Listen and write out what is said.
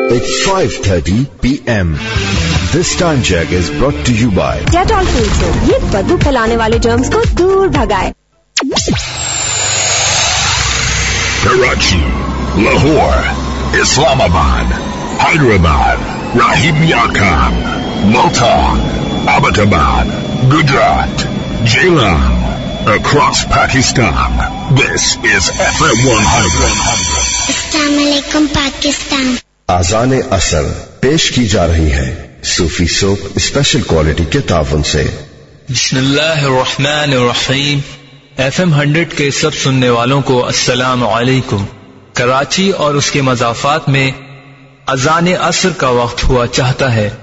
It's 5:30 p.m. This time check is brought to you by Dettol fool soap. ये बदबू फैलाने वाले germs को दूर भगाए। Karachi, Lahore, Islamabad, Hyderabad, Rahim Yakab, Multan, Abbottabad, Gujarat, Jailan, across Pakistan. This is FM 100. अस्सलामुअलैकुम पाकिस्तान। आज़ान असर पेश की जा रही है सूफी सोप स्पेशल क्वालिटी के तावन से। बिस्मिल्लाहिर्रहमानिर्रहीम। FM 100 के सब सुनने वालों को अस्सलाम वालेकुम। कराची और उसके मज़ाफ़ात में अज़ान असर का वक्त हुआ चाहता है।